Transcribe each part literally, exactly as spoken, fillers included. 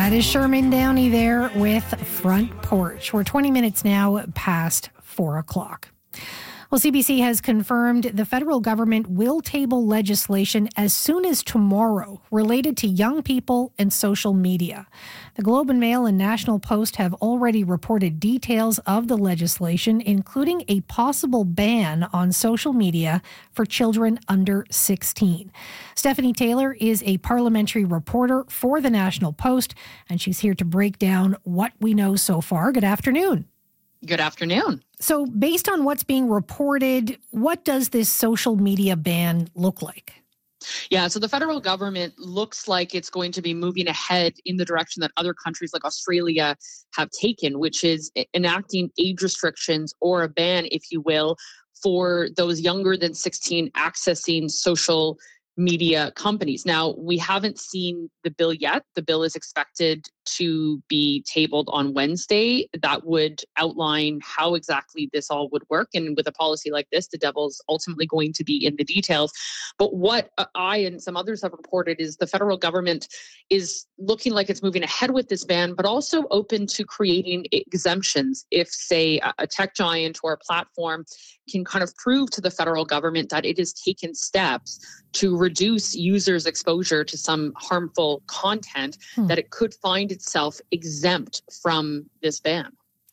That is Sherman Downey there with Front Porch. We're twenty minutes now past four o'clock. Well, C B C has confirmed the federal government will table legislation as soon as tomorrow related to young people and social media. The Globe and Mail and National Post have already reported details of the legislation, including a possible ban on social media for children under sixteen. Stephanie Taylor is a parliamentary reporter for the National Post, and she's here to break down what we know so far. Good afternoon. Good afternoon. So based on what's being reported, what does this social media ban look like? Yeah, so the federal government looks like it's going to be moving ahead in the direction that other countries like Australia have taken, which is enacting age restrictions or a ban, if you will, for those younger than sixteen accessing social media companies. Now, we haven't seen the bill yet. The bill is expected to be tabled on Wednesday. That would outline how exactly this all would work. And with a policy like this, the devil's ultimately going to be in the details. But what I and some others have reported is the federal government is looking like it's moving ahead with this ban, but also open to creating exemptions if, say, a tech giant or a platform can kind of prove to the federal government that it has taken steps to reduce users' exposure to some harmful content, hmm. that it could find itself exempt from this ban.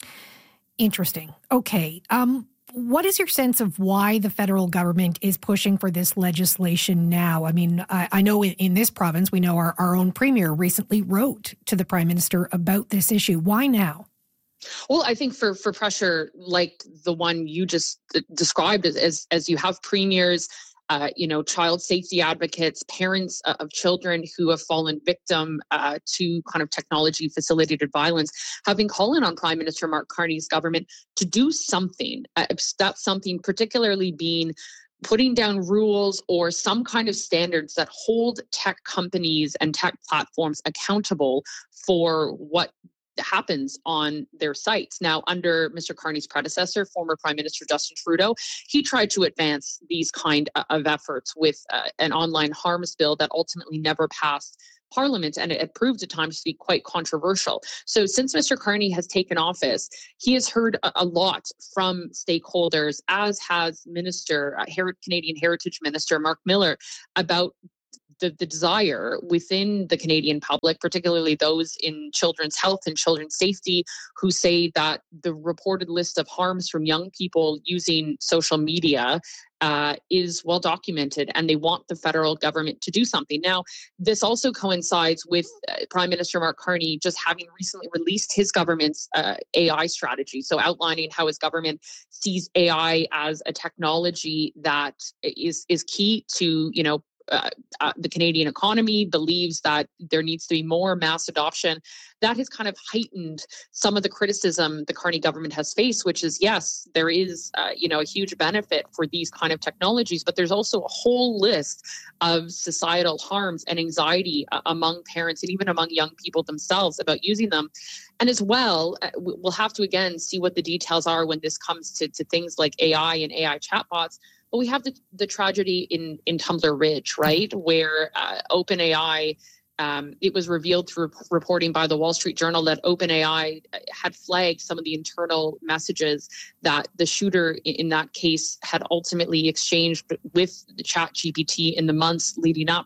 Interesting. Okay. Um, what is your sense of why the federal government is pushing for this legislation now? I mean, I, I know in, in this province, we know our, our own premier recently wrote to the Prime Minister about this issue. Why now? Well, I think for, for pressure like the one you just described, as as, as you have premiers, Uh, you know, child safety advocates, parents uh, of children who have fallen victim uh, to kind of technology facilitated violence, have been calling on Prime Minister Mark Carney's government to do something. Uh, that something particularly being putting down rules or some kind of standards that hold tech companies and tech platforms accountable for what happens on their sites. Now, under Mister Carney's predecessor, former Prime Minister Justin Trudeau, he tried to advance these kind of efforts with uh, an online harms bill that ultimately never passed Parliament, and it, it proved at times to be quite controversial. So since Mister Carney has taken office, he has heard a, a lot from stakeholders, as has Minister, uh, Her- Canadian Heritage Minister Mark Miller, about The, the desire within the Canadian public, particularly those in children's health and children's safety, who say that the reported list of harms from young people using social media uh, is well documented, and they want the federal government to do something. Now, this also coincides with uh, Prime Minister Mark Carney just having recently released his government's uh, A I strategy, so outlining how his government sees A I as a technology that is is key to, you know, Uh, uh, the Canadian economy, believes that there needs to be more mass adoption. That has kind of heightened some of the criticism the Carney government has faced, which is, yes, there is uh, you know, a huge benefit for these kind of technologies, but there's also a whole list of societal harms and anxiety uh, among parents and even among young people themselves about using them. And as well, uh, we'll have to, again, see what the details are when this comes to, to things like A I and A I chatbots. But we have the, the tragedy in, in Tumbler Ridge, right, where uh, OpenAI, um, it was revealed through reporting by the Wall Street Journal that OpenAI had flagged some of the internal messages that the shooter in that case had ultimately exchanged with the ChatGPT in the months leading up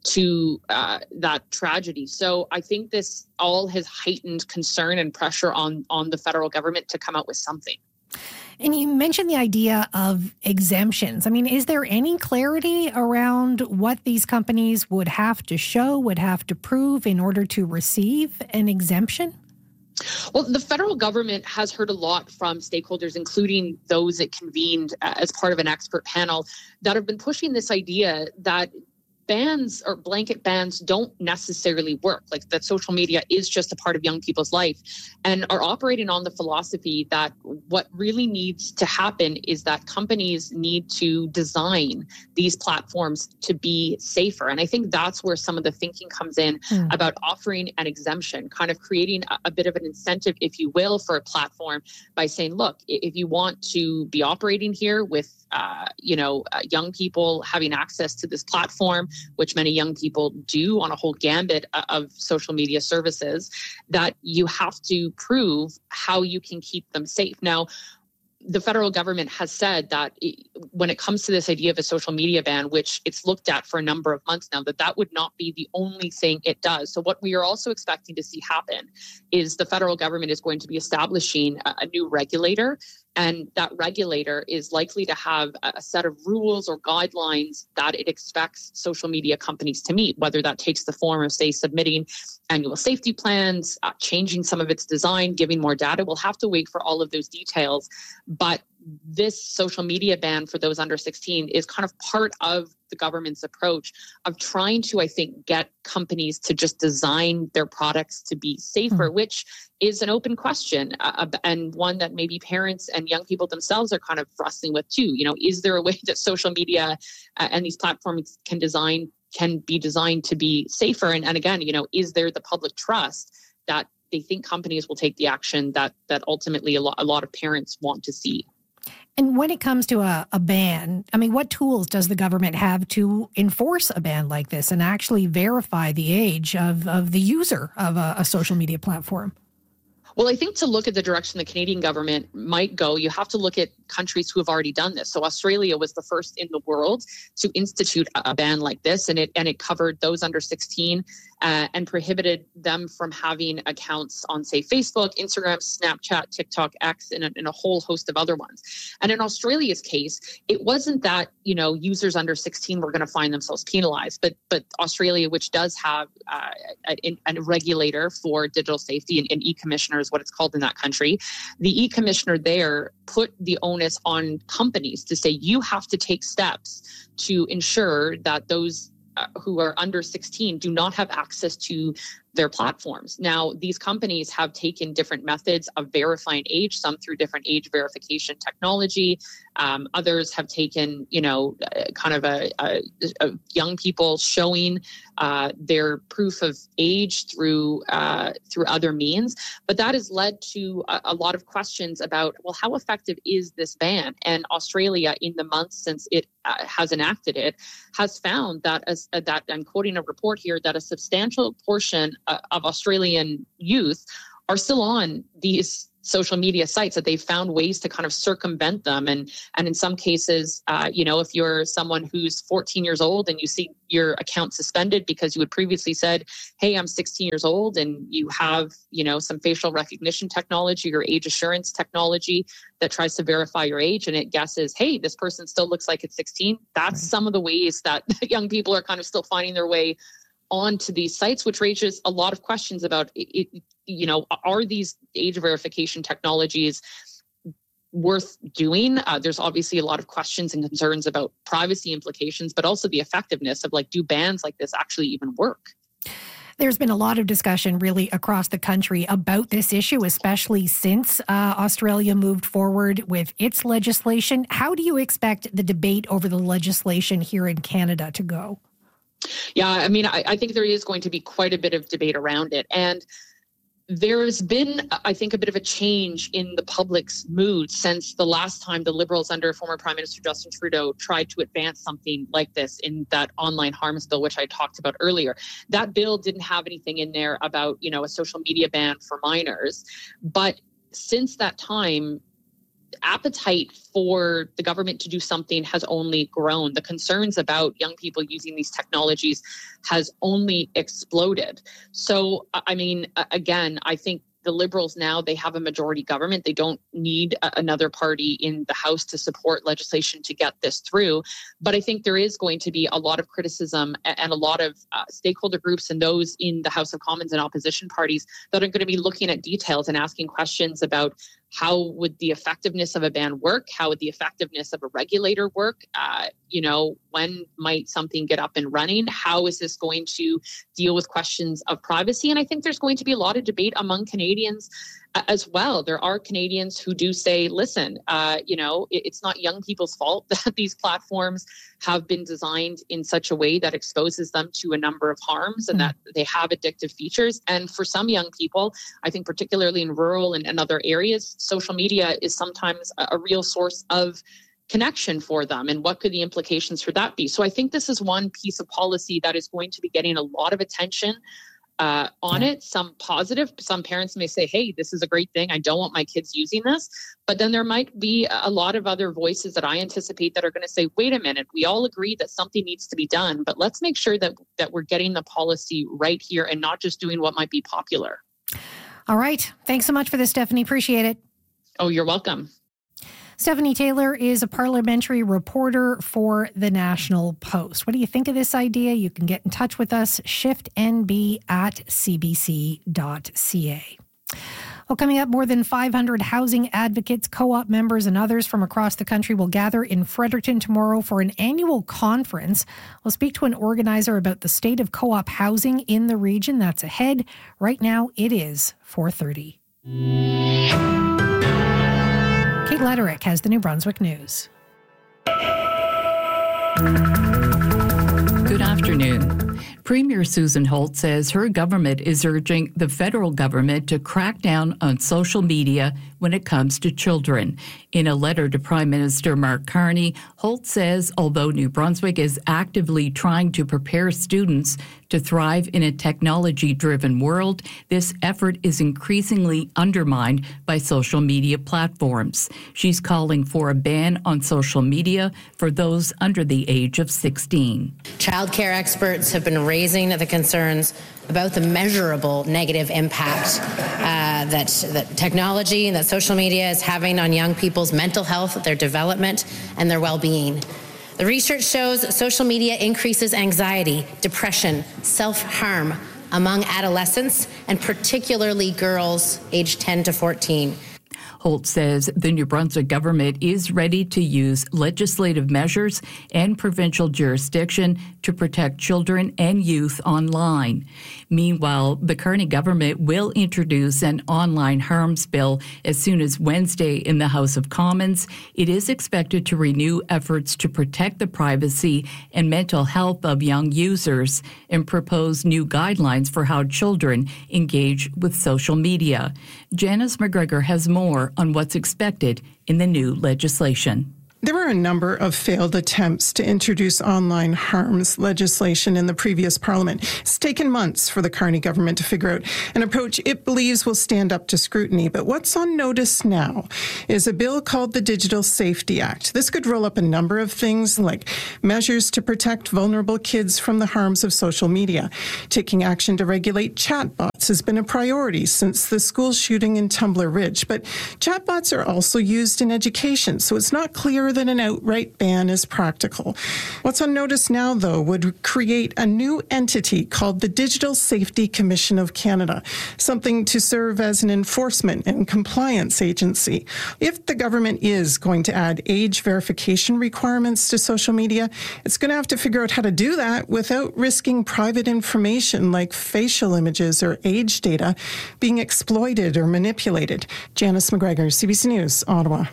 to uh, that tragedy. So I think this all has heightened concern and pressure on, on the federal government to come out with something. And you mentioned the idea of exemptions. I mean, is there any clarity around what these companies would have to show, would have to prove in order to receive an exemption? Well, the federal government has heard a lot from stakeholders, including those it convened as part of an expert panel, that have been pushing this idea that bans or blanket bans don't necessarily work, like that social media is just a part of young people's life, and are operating on the philosophy that what really needs to happen is that companies need to design these platforms to be safer. And I think that's where some of the thinking comes in mm. about offering an exemption, kind of creating a, a bit of an incentive, if you will, for a platform by saying, look, if you want to be operating here with uh, you know, uh, young people having access to this platform, which many young people do on a whole gambit of social media services, that you have to prove how you can keep them safe. Now, the federal government has said that it, when it comes to this idea of a social media ban, which it's looked at for a number of months now, that that would not be the only thing it does. So what we are also expecting to see happen is the federal government is going to be establishing a, a new regulator. And that regulator is likely to have a set of rules or guidelines that it expects social media companies to meet, whether that takes the form of, say, submitting annual safety plans, uh, changing some of its design, giving more data. We'll have to wait for all of those details. But this social media ban for those under sixteen is kind of part of the government's approach of trying to, I think, get companies to just design their products to be safer, mm. which is an open question uh, and one that maybe parents and young people themselves are kind of wrestling with too. You know, is there a way that social media uh, and these platforms can design can be designed to be safer? And, and again, you know, is there the public trust that they think companies will take the action that that ultimately a lot, a lot of parents want to see? And when it comes to a, a ban, I mean, what tools does the government have to enforce a ban like this and actually verify the age of, of the user of a, a social media platform? Well, I think to look at the direction the Canadian government might go, you have to look at countries who have already done this. So Australia was the first in the world to institute a ban like this, and it and it covered those under sixteen uh, and prohibited them from having accounts on, say, Facebook, Instagram, Snapchat, TikTok, X, and a, and a whole host of other ones. And in Australia's case, it wasn't that, you know, users under sixteen were going to find themselves penalized, but but Australia, which does have uh, a, a regulator for digital safety, and an e-commissioner is what it's called in that country, the e-commissioner there put the onus on companies to say, you have to take steps to ensure that those uh, who are under sixteen do not have access to their platforms. Now, these companies have taken different methods of verifying age, some through different age verification technology. Um, others have taken, you know, kind of a, a, a young people showing uh, their proof of age through uh, through other means. But that has led to a, a lot of questions about, well, how effective is this ban? And Australia, in the months since it uh, has enacted it, has found that, as, uh, that I'm quoting a report here, that a substantial portion uh, of Australian youth are still on these social media sites, that they've found ways to kind of circumvent them. And and in some cases, uh, you know, if you're someone who's fourteen years old and you see your account suspended because you had previously said, hey, I'm sixteen years old, and you have, you know, some facial recognition technology or age assurance technology that tries to verify your age, and it guesses, hey, this person still looks like it's sixteen. That's right. Some of the ways that young people are kind of still finding their way onto these sites, which raises a lot of questions about, it, you know, are these age verification technologies worth doing? Uh, there's obviously a lot of questions and concerns about privacy implications, but also the effectiveness of, like, do bans like this actually even work? There's been a lot of discussion really across the country about this issue, especially since uh, Australia moved forward with its legislation. How do you expect the debate over the legislation here in Canada to go? Yeah, I mean, I, I think there is going to be quite a bit of debate around it. And there's been, I think, a bit of a change in the public's mood since the last time the Liberals under former Prime Minister Justin Trudeau tried to advance something like this in that online harms bill, which I talked about earlier. That bill didn't have anything in there about, you know, a social media ban for minors. But since that time, appetite for the government to do something has only grown. The concerns about young people using these technologies has only exploded. So, I mean, again, I think the Liberals now, they have a majority government. They don't need a- another party in the House to support legislation to get this through. But I think there is going to be a lot of criticism and a lot of uh, stakeholder groups and those in the House of Commons and opposition parties that are going to be looking at details and asking questions about how would the effectiveness of a ban work? How would the effectiveness of a regulator work? Uh, you know, when might something get up and running? How is this going to deal with questions of privacy? And I think there's going to be a lot of debate among Canadians uh, as well. There are Canadians who do say, listen, uh, you know, it, it's not young people's fault that these platforms have been designed in such a way that exposes them to a number of harms and mm-hmm. that they have addictive features. And for some young people, I think particularly in rural and, and other areas, social media is sometimes a, a real source of connection for them, and what could the implications for that be? So I think this is one piece of policy that is going to be getting a lot of attention uh, on yeah. it. Some positive, some parents may say, hey, this is a great thing. I don't want my kids using this. But then there might be a lot of other voices that I anticipate that are going to say, wait a minute, we all agree that something needs to be done, but let's make sure that that we're getting the policy right here and not just doing what might be popular. All right. Thanks so much for this, Stephanie. Appreciate it. Oh, you're welcome. Stephanie Taylor is a parliamentary reporter for the National Post. What do you think of this idea? You can get in touch with us, shift N B at c b c dot c a. Well, coming up, more than five hundred housing advocates, co-op members, and others from across the country will gather in Fredericton tomorrow for an annual conference. We'll speak to an organizer about the state of co-op housing in the region. That's ahead. Right now, it is four thirty. Kate Letterick has the New Brunswick News. Good afternoon. Premier Susan Holt says her government is urging the federal government to crack down on social media when it comes to children. In a letter to Prime Minister Mark Carney, Holt says although New Brunswick is actively trying to prepare students to thrive in a technology-driven world, this effort is increasingly undermined by social media platforms. She's calling for a ban on social media for those under the age of sixteen. Childcare experts have been raising the concerns about the measurable negative impact uh, that, that technology and that social media is having on young people's mental health, their development, and their well-being. The research shows social media increases anxiety, depression, self-harm among adolescents, and particularly girls aged ten to fourteen. Holt says the New Brunswick government is ready to use legislative measures and provincial jurisdiction to protect children and youth online. Meanwhile, the Carney government will introduce an online harms bill as soon as Wednesday in the House of Commons. It is expected to renew efforts to protect the privacy and mental health of young users and propose new guidelines for how children engage with social media. Janice McGregor has more on what's expected in the new legislation. There were a number of failed attempts to introduce online harms legislation in the previous Parliament. It's taken months for the Carney government to figure out an approach it believes will stand up to scrutiny. But what's on notice now is a bill called the Digital Safety Act. This could roll up a number of things like measures to protect vulnerable kids from the harms of social media. Taking action to regulate chatbots has been a priority since the school shooting in Tumbler Ridge. But chatbots are also used in education, so it's not clear that an outright ban is practical. What's on notice now, though, would create a new entity called the Digital Safety Commission of Canada, something to serve as an enforcement and compliance agency. If the government is going to add age verification requirements to social media, it's going to have to figure out how to do that without risking private information like facial images or age data being exploited or manipulated. Janice McGregor, C B C News, Ottawa.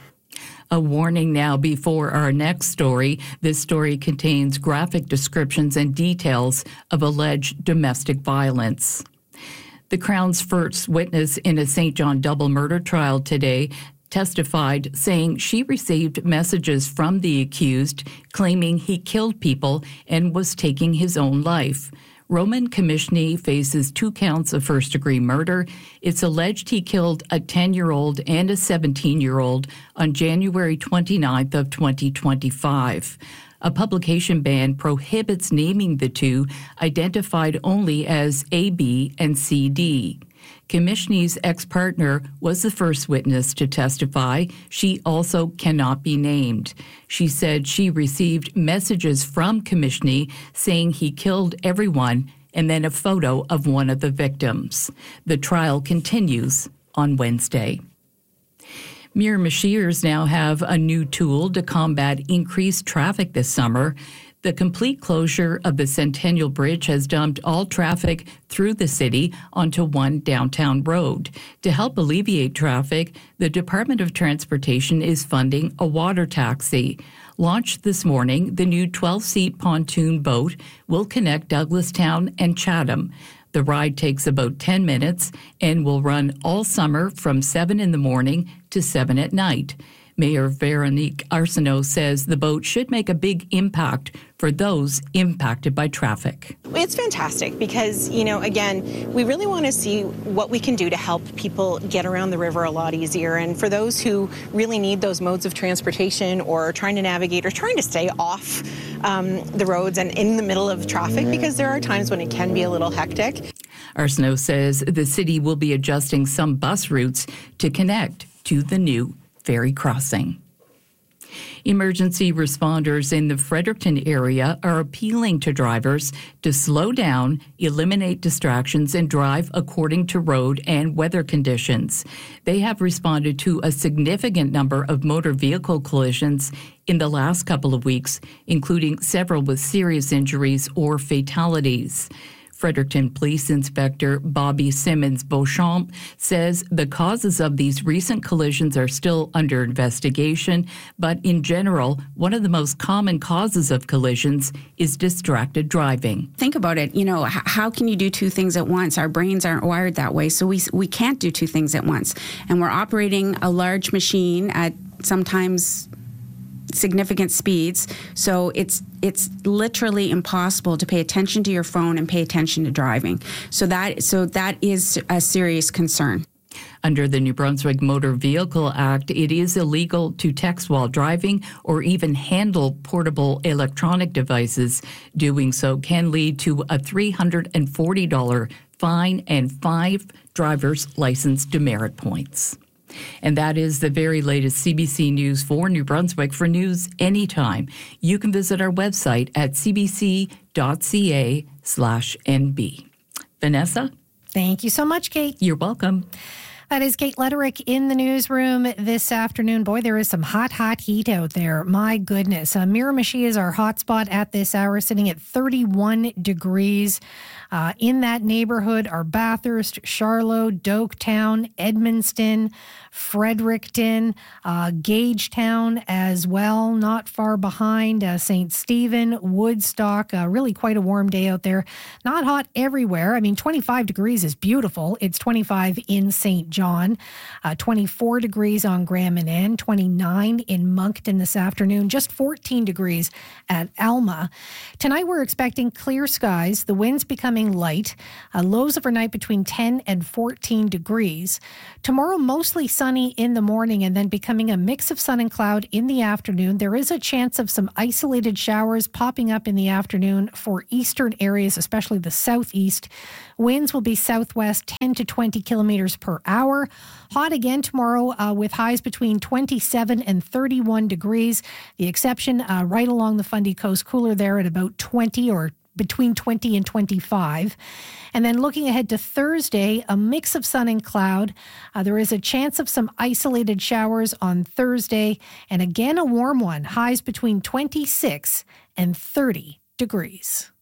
A warning now before our next story. This story contains graphic descriptions and details of alleged domestic violence. The Crown's first witness in a Saint John double murder trial today testified, saying she received messages from the accused claiming he killed people and was taking his own life. Roman Komishny faces two counts of first-degree murder. It's alleged he killed a ten-year-old and a seventeen-year-old on January twenty-ninth of twenty twenty-five. A publication ban prohibits naming the two, identified only as A B and C D. Komishny's ex-partner was the first witness to testify. She also cannot be named. She said she received messages from Komishny saying he killed everyone and then a photo of one of the victims. The trial continues on Wednesday. Miramichiers now have a new tool to combat increased traffic this summer. The complete closure of the Centennial Bridge has dumped all traffic through the city onto one downtown road. To help alleviate traffic, the Department of Transportation is funding a water taxi. Launched this morning, the new twelve-seat pontoon boat will connect Douglastown and Chatham. The ride takes about ten minutes and will run all summer from seven in the morning to seven at night. Mayor Veronique Arsenault says the vote should make a big impact for those impacted by traffic. It's fantastic because, you know, again, we really want to see what we can do to help people get around the river a lot easier. And for those who really need those modes of transportation or trying to navigate or trying to stay off um, the roads and in the middle of traffic, because there are times when it can be a little hectic. Arsenault says the city will be adjusting some bus routes to connect to the new ferry crossing. Emergency responders in the Fredericton area are appealing to drivers to slow down, eliminate distractions, and drive according to road and weather conditions. They have responded to a significant number of motor vehicle collisions in the last couple of weeks, including several with serious injuries or fatalities. Fredericton Police Inspector Bobby Simmons Beauchamp says the causes of these recent collisions are still under investigation, but in general, one of the most common causes of collisions is distracted driving. Think about it. You know, h- how can you do two things at once? Our brains aren't wired that way, so we we can't do two things at once. And we're operating a large machine at sometimes significant speeds, so it's it's literally impossible to pay attention to your phone and pay attention to driving. So that so that is a serious concern. Under the New Brunswick Motor Vehicle Act, it is illegal to text while driving or even handle portable electronic devices. Doing so can lead to a three hundred forty dollars fine and five driver's license demerit points. And that is the very latest C B C News for New Brunswick. For news anytime, you can visit our website at cbc.ca slash NB. Vanessa? Thank you so much, Kate. You're welcome. That is Kate Lederick in the newsroom this afternoon. Boy, there is some hot, hot heat out there. My goodness. Uh, Miramichi is our hotspot at this hour, sitting at thirty-one degrees. Uh, in that neighborhood are Bathurst, Charlotte, Doketown, Edmundston, Fredericton, uh, Gagetown as well, not far behind, uh, Saint Stephen, Woodstock. Uh, really quite a warm day out there. Not hot everywhere. I mean, twenty-five degrees is beautiful. It's twenty-five in Saint John, uh, twenty-four degrees on Graham and Ann, twenty-nine in Moncton this afternoon, just fourteen degrees at Alma. Tonight we're expecting clear skies, the winds becoming light, uh, lows overnight between ten and fourteen degrees. Tomorrow mostly sunny in the morning and then becoming a mix of sun and cloud in the afternoon. There is a chance of some isolated showers popping up in the afternoon for eastern areas, especially the southeast. Winds will be southwest ten to twenty kilometers per hour. Hot again tomorrow uh, with highs between twenty-seven and thirty-one degrees. The exception uh, right along the Fundy Coast, cooler there at about twenty or between twenty and twenty-five. And then looking ahead to Thursday, a mix of sun and cloud. Uh, there is a chance of some isolated showers on Thursday. And again, a warm one. Highs between twenty-six and thirty degrees.